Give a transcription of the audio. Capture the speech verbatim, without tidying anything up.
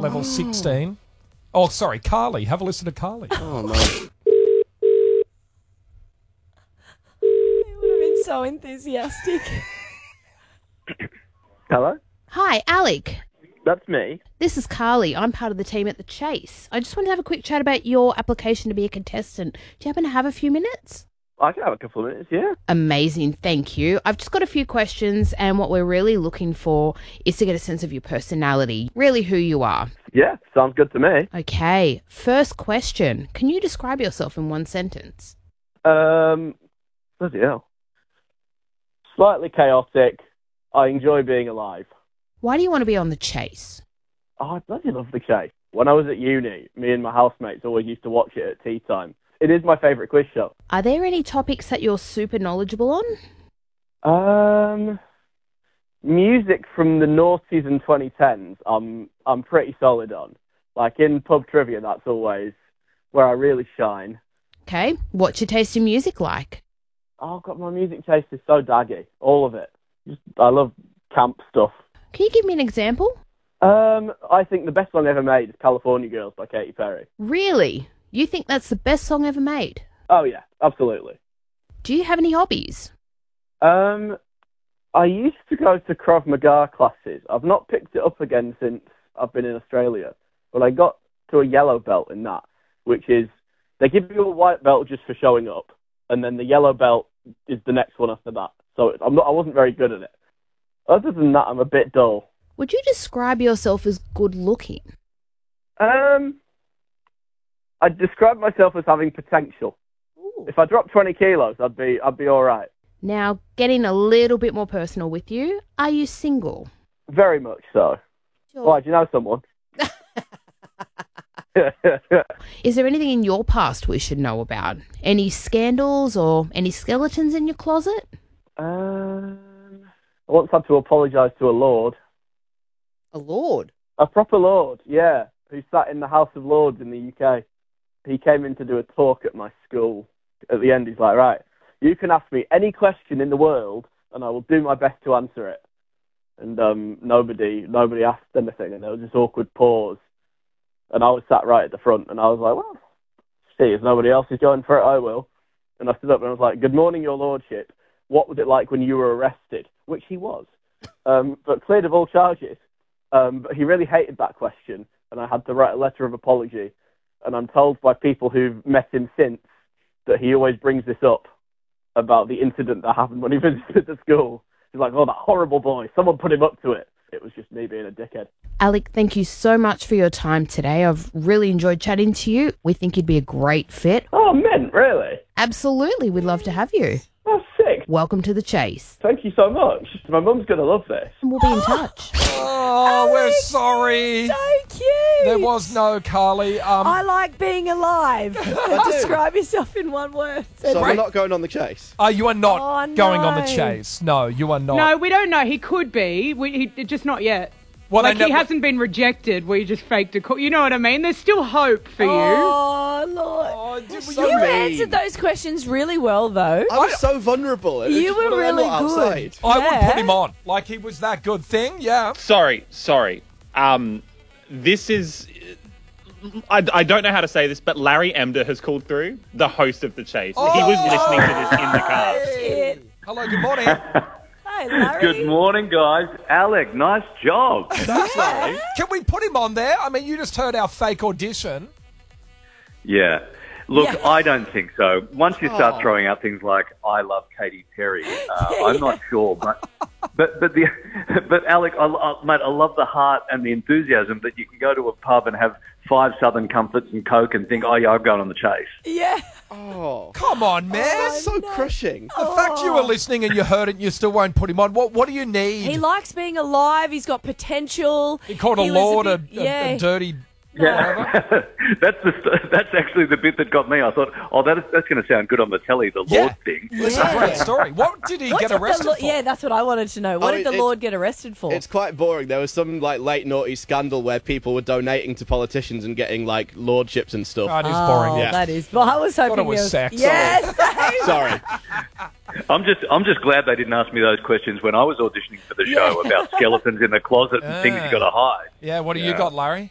level sixteen. Oh, sorry, Carly. Have a listen to Carly. Oh, no. They would have been so enthusiastic. Hello? Hi, Alec. That's me. This is Carly. I'm part of the team at The Chase. I just wanted to have a quick chat about your application to be a contestant. Do you happen to have a few minutes? I can have a couple of minutes, yeah. Amazing, thank you. I've just got a few questions, and what we're really looking for is to get a sense of your personality, really who you are. Yeah, sounds good to me. Okay, first question. Can you describe yourself in one sentence? Um, bloody hell. Slightly chaotic. I enjoy being alive. Why do you want to be on The Chase? Oh, I bloody love the Chase. When I was at uni, me and my housemates always used to watch it at tea time. It is my favourite quiz show. Are there any topics that you're super knowledgeable on? Um, music from the noughties and twenty tens, I'm, I'm pretty solid on. Like in pub trivia, that's always where I really shine. Okay, what's your taste in music like? Oh, God, my music taste is so daggy. All of it. Just, I love camp stuff. Can you give me an example? Um, I think the best song ever made is California Girls by Katy Perry. Really? You think that's the best song ever made? Oh, yeah, absolutely. Do you have any hobbies? Um, I used to go to Krav Maga classes. I've not picked it up again since I've been in Australia. But I got to a yellow belt in that, which is they give you a white belt just for showing up, and then the yellow belt is the next one after that. So I'm not. I wasn't very good at it. Other than that, I'm a bit dull. Would you describe yourself as good looking? Um, I'd describe myself as having potential. Ooh. If I dropped twenty kilos, I'd be I'd be all right. Now, getting a little bit more personal with you, are you single? Very much so. Sure. Why, do you know someone? Is there anything in your past we should know about? Any scandals or any skeletons in your closet? Um, I once had to apologise to a lord. A lord? A proper lord, yeah, who sat in the House of Lords in the U K. He came in to do a talk at my school. At the end, he's like, right, you can ask me any question in the world, and I will do my best to answer it. And um, nobody nobody asked anything, and there was this awkward pause. And I was sat right at the front, and I was like, well, see, if nobody else is going for it, I will. And I stood up and I was like, good morning, your lordship. What was it like when you were arrested? Which he was, um, but cleared of all charges. Um, but he really hated that question, and I had to write a letter of apology. And I'm told by people who've met him since that he always brings this up about the incident that happened when he visited the school. He's like, oh, that horrible boy. Someone put him up to it. It was just me being a dickhead. Alec, thank you so much for your time today. I've really enjoyed chatting to you. We think you'd be a great fit. Oh, mint, really? Absolutely, we'd love to have you. That's sick. Welcome to The Chase. Thank you so much. My mum's going to love this. And we'll be in touch. Oh, we're sorry. So cute. There was no Carly. Um, I like being alive. Describe yourself in one word. So we're Right. not going on The Chase? uh, you are not Oh, going on the no. chase. No, you are not. No, we don't know. He could be. We, he, just not yet. Well, like, they he never- hasn't been rejected. We just faked a call. You know what I mean? There's still hope for you. Oh, Lord. Oh, did we- So You mean. answered those questions really well, though. I was so vulnerable. It was You just were one of them really lot good. outside. I would Yeah. put him on. Like he was that good thing, yeah. Sorry, sorry. Um, this is. I, I don't know how to say this, but Larry Emder has called through, the host of The Chase. Oh. He was listening to this in the car. Shit. Hello, good morning. Hi, Larry. Good morning, guys. Alec, nice job. That's right. Can we put him on there? I mean, you just heard our fake audition. Yeah. Look, Yeah. I don't think so. Once you start Oh. throwing out things like "I love Katy Perry," uh, I'm not sure, but but but the but Alec, I, I, mate, I love the heart and the enthusiasm that you can go to a pub and have five Southern Comforts and Coke and think, "Oh yeah, I'm going on the chase." Yeah. Oh, Come on, man. that's so crushing. The fact you were listening and you heard it and you still won't put him on, what what do you need? He likes being alive. He's got potential. He called a He was lord a, bit- a- yeah. a dirty... Yeah, that's the that's actually the bit that got me. I thought, oh, that is, that's going to sound good on the telly, the Yeah. Lord thing. It's Yeah. a great story. What did he What get did the arrested lo- for? Yeah, that's what I wanted to know. What I did mean, the it- Lord get arrested for? It's quite boring. There was some like late naughty scandal where people were donating to politicians and getting like lordships and stuff. Oh, it is Oh, boring. Yeah. that is. Well, I was hoping it was there sex. Yes. same. Sorry. I'm just I'm just glad they didn't ask me those questions when I was auditioning for the show Yeah. about skeletons in the closet and things Ah. you got to hide. Yeah, what do you Yeah. got, Larry?